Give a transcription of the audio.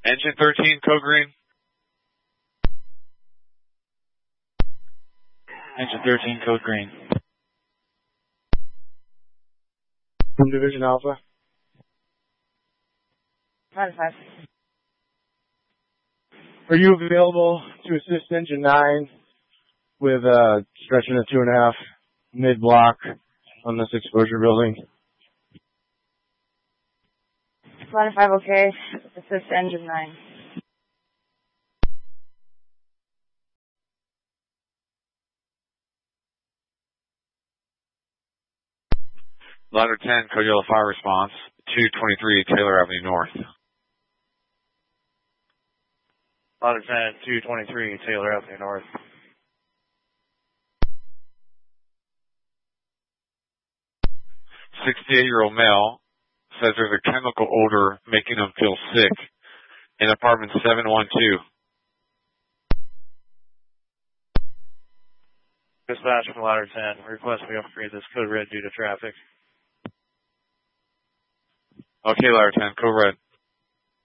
Engine 13, code green. Engine 13, code green. From Division Alpha. 5-5. Are you available to assist Engine 9 with stretching a 2.5 mid-block on this exposure building? 5-5, okay. Assist Engine 9. Ladder 10, code yellow fire response, 223 Taylor Avenue North. Ladder 10, 223 Taylor Avenue North. 68-year-old male says there's a chemical odor making him feel sick in apartment 712. Dispatch from Ladder 10. Request we upgrade this code red due to traffic. Okay, Ladder 10, code red.